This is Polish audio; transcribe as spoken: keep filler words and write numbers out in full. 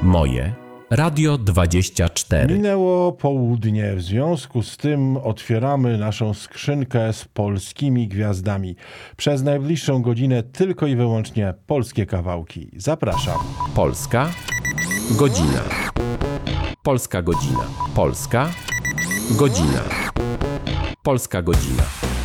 Moje Radio dwadzieścia cztery. Minęło południe, w związku z tym otwieramy naszą skrzynkę z polskimi gwiazdami. Przez najbliższą godzinę tylko i wyłącznie polskie kawałki. Zapraszam. Polska godzina. Polska godzina. Polska godzina. Polska godzina.